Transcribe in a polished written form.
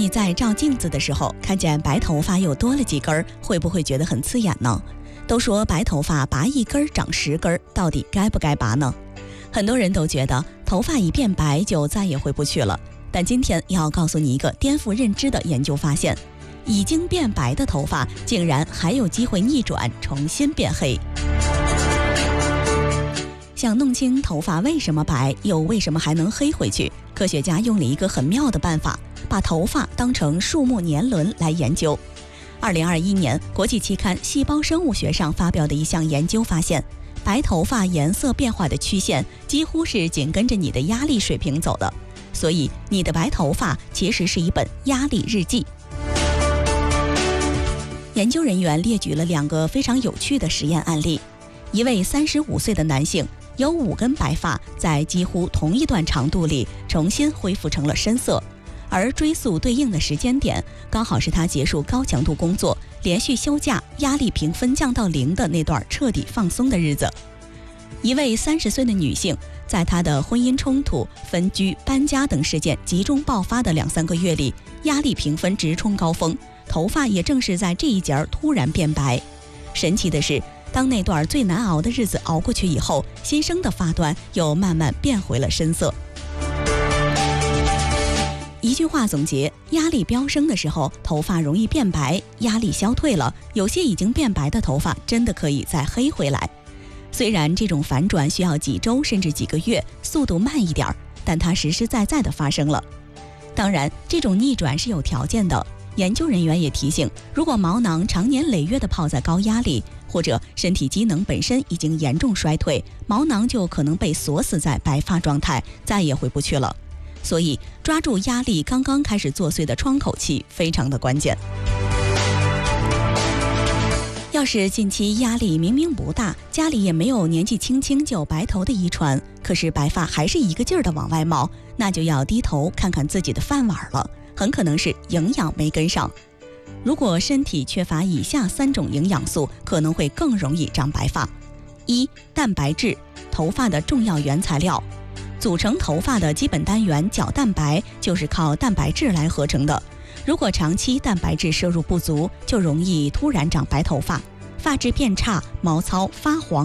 你在照镜子的时候，看见白头发又多了几根，会不会觉得很刺眼呢？都说白头发拔一根长10根，到底该不该拔呢？很多人都觉得头发一变白就再也回不去了，但今天要告诉你一个颠覆认知的研究发现，已经变白的头发竟然还有机会逆转，重新变黑。想弄清头发为什么白，又为什么还能黑回去，科学家用了一个很妙的办法，把头发当成树木年轮来研究。2021年，国际期刊《细胞生物学》上发表的一项研究发现，白头发颜色变化的曲线几乎是紧跟着你的压力水平走的，所以你的白头发其实是一本压力日记。研究人员列举了2个非常有趣的实验案例，一位35岁的男性有5根白发在几乎同一段长度里重新恢复成了深色，而追溯对应的时间点刚好是他结束高强度工作、连续休假、压力评分降到0的那段彻底放松的日子。一位30岁的女性，在她的婚姻冲突、分居、搬家等事件集中爆发的2-3个月里，压力评分直冲高峰，头发也正是在这一节突然变白。神奇的是，当那段最难熬的日子熬过去以后，新生的发段又慢慢变回了深色。一句话总结，压力飙升的时候，头发容易变白；压力消退了，有些已经变白的头发真的可以再黑回来。虽然这种反转需要几周甚至几个月，速度慢一点，但它实实在在的发生了。当然，这种逆转是有条件的。研究人员也提醒，如果毛囊长年累月的泡在高压力，或者身体机能本身已经严重衰退，毛囊就可能被锁死在白发状态，再也回不去了。所以抓住压力刚刚开始作祟的窗口期非常的关键。要是近期压力明明不大，家里也没有年纪轻轻就白头的遗传，可是白发还是一个劲儿的往外冒，那就要低头看看自己的饭碗了，很可能是营养没跟上。如果身体缺乏以下3种营养素，可能会更容易长白发。1. 蛋白质，头发的重要原材料。组成头发的基本单元角蛋白就是靠蛋白质来合成的。如果长期蛋白质摄入不足，就容易突然长白头发，发质变差、毛糙、发黄